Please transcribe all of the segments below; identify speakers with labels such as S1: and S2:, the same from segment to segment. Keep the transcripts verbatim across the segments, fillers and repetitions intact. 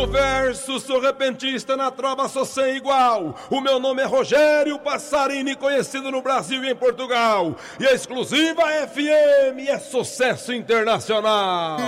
S1: no verso, sou repentista, na trova sou sem igual. O meu nome é Rogério Passarini, conhecido no Brasil e em Portugal. E a exclusiva F M é sucesso internacional.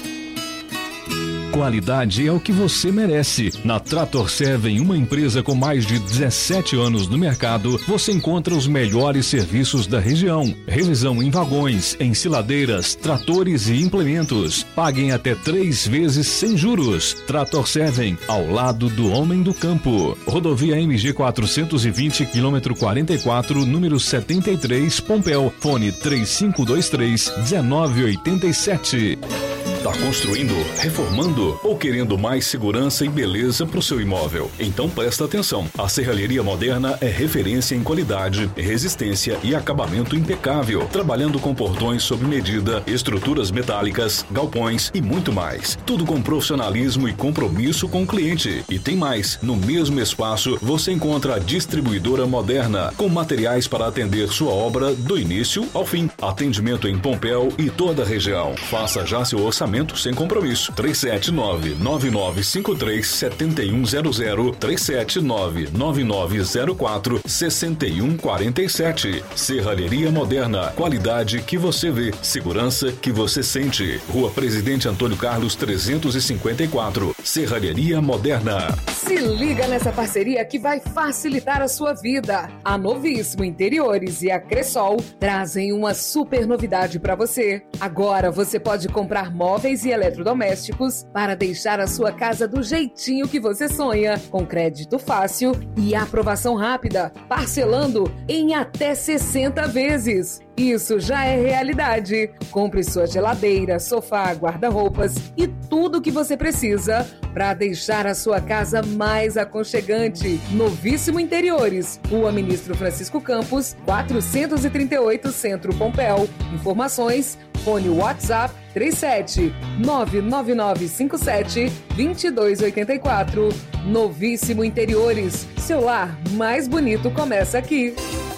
S2: Qualidade é o que você merece. Na Trator Seven, uma empresa com mais de dezessete anos no mercado, você encontra os melhores serviços da região. Revisão em vagões, ensiladeiras, tratores e implementos. Paguem até três vezes sem juros. Trator Seven, ao lado do homem do campo. Rodovia M G quatrocentos e vinte, quilômetro quarenta e quatro, número setenta e três, Pompéu. Fone três cinco dois três, um nove oito sete. Tá construindo, reformando ou querendo mais segurança e beleza para o seu imóvel? Então presta atenção. A Serralheria Moderna é referência em qualidade, resistência e acabamento impecável, trabalhando com portões sob medida, estruturas metálicas, galpões e muito mais. Tudo com profissionalismo e compromisso com o cliente. E tem mais, no mesmo espaço você encontra a Distribuidora Moderna, com materiais para atender sua obra do início ao fim. Atendimento em Pompéu e toda a região. Faça já seu orçamento sem compromisso. três sete nove, nove nove cinco três, sete um zero zero, três sete nove, nove nove zero quatro, seis um quatro sete. Serralheria Moderna, qualidade que você vê, segurança que você sente. Rua Presidente Antônio Carlos trezentos e cinquenta e quatro. Serralheria Moderna.
S3: Se liga nessa parceria que vai facilitar a sua vida. A Novíssimo Interiores e a Cressol trazem uma super novidade para você. Agora você pode comprar móveis e eletrodomésticos para deixar a sua casa do jeitinho que você sonha, com crédito fácil e aprovação rápida, parcelando em até sessenta vezes. Isso já é realidade. Compre sua geladeira, sofá, guarda-roupas e tudo o que você precisa para deixar a sua casa mais aconchegante. Novíssimo Interiores, Rua Ministro Francisco Campos, quatrocentos e trinta e oito, Centro Pompéu. Informações, fone WhatsApp três sete nove nove nove cinco sete dois dois oito quatro. Novíssimo Interiores, seu lar mais bonito começa aqui.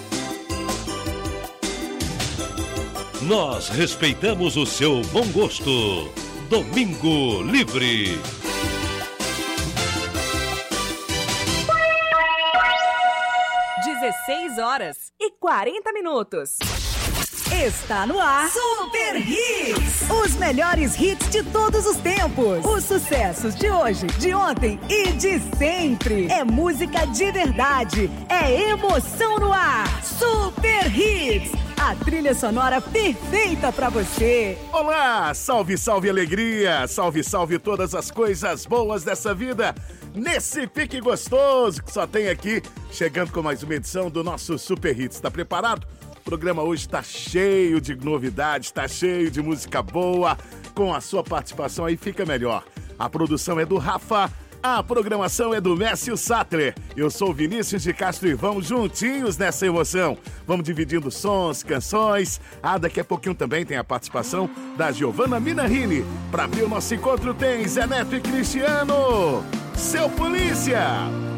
S4: Nós respeitamos o seu bom gosto. Domingo Livre.
S5: dezesseis horas e quarenta minutos. Está no ar Super Hits, os melhores hits de todos os tempos, os sucessos de hoje, de ontem e de sempre. É música de verdade, é emoção no ar. Super Hits, a trilha sonora perfeita pra você.
S6: Olá, salve, salve alegria, salve, salve todas as coisas boas dessa vida, nesse pique gostoso que só tem aqui, chegando com mais uma edição do nosso Super Hits. Tá preparado? O programa hoje está cheio de novidades, está cheio de música boa. Com a sua participação aí fica melhor. A produção é do Rafa, a programação é do Mércio Sattler. Eu sou o Vinícius de Castro e vamos juntinhos nessa emoção. Vamos dividindo sons, canções. Ah, daqui a pouquinho também tem a participação da Giovanna Minarrini. Para abrir o nosso encontro tem Zé Neto e Cristiano. Seu Polícia!